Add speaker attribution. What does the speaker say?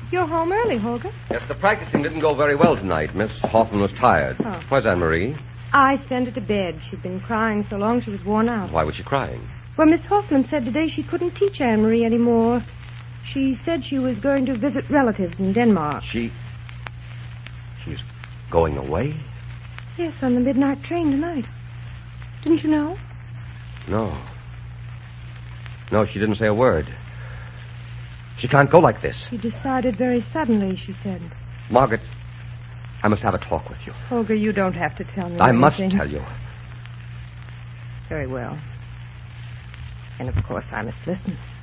Speaker 1: You're home early, Holger.
Speaker 2: Yes, the practicing didn't go very well tonight. Miss Hoffman was tired.
Speaker 1: Oh.
Speaker 2: Where's Anne-Marie?
Speaker 1: I sent her to bed. She'd been crying so long she was worn out.
Speaker 2: Why was she crying?
Speaker 1: Well, Miss Hoffman said today she couldn't teach Anne-Marie anymore. She said she was going to visit relatives in Denmark.
Speaker 2: She's going away?
Speaker 1: Yes, on the midnight train tonight. Didn't you know?
Speaker 2: No. No, she didn't say a word. She can't go like this.
Speaker 1: She decided very suddenly, she said.
Speaker 2: Margaret, I must have a talk with you.
Speaker 1: Holger, you don't have to tell me
Speaker 2: I
Speaker 1: anything.
Speaker 2: must tell you.
Speaker 1: Very well. And, of course, I must listen.